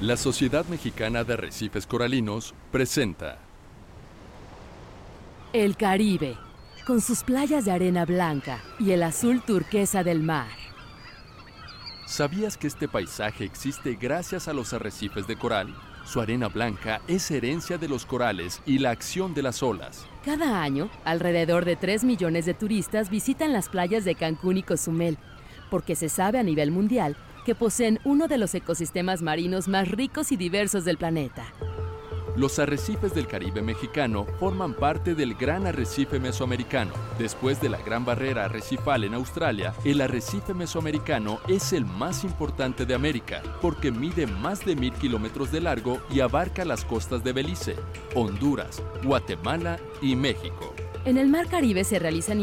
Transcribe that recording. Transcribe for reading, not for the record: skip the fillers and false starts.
La Sociedad Mexicana de Arrecifes Coralinos presenta El Caribe, con sus playas de arena blanca y el azul turquesa del mar. ¿Sabías que este paisaje existe gracias a los arrecifes de coral? Su arena blanca es herencia de los corales y la acción de las olas. Cada año, alrededor de 3 millones de turistas visitan las playas de Cancún y Cozumel, porque se sabe a nivel mundial que poseen uno de los ecosistemas marinos más ricos y diversos del planeta. Los arrecifes del Caribe mexicano forman parte del Gran Arrecife Mesoamericano. Después de la Gran Barrera Arrecifal en Australia, el arrecife mesoamericano es el más importante de América, porque mide más de 1,000 kilómetros de largo y abarca las costas de Belice, Honduras, Guatemala y México. En el Mar Caribe se realizan